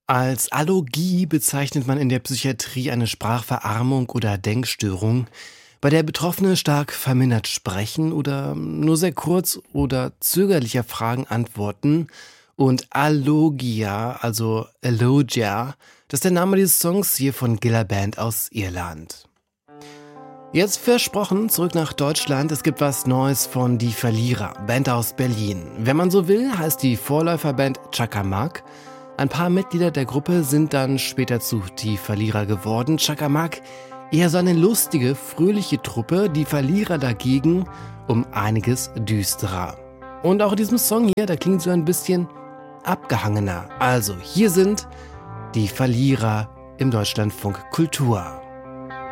Als Allogie bezeichnet man in der Psychiatrie eine Sprachverarmung oder Denkstörung, bei der Betroffene stark vermindert sprechen oder nur sehr kurz oder zögerlich auf Fragen antworten. Und Allogia, also Allogia, das ist der Name dieses Songs hier von Giller Band aus Irland. Jetzt versprochen, zurück nach Deutschland. Es gibt was Neues von Die Verlierer, Band aus Berlin. Wenn man so will, heißt die Vorläuferband Chakamak. Ein paar Mitglieder der Gruppe sind dann später zu Die Verlierer geworden. Chakamak, eher so eine lustige, fröhliche Truppe. Die Verlierer dagegen um einiges düsterer. Und auch in diesem Song hier, da klingt so ein bisschen abgehangener. Also, hier sind Die Verlierer im Deutschlandfunk Kultur.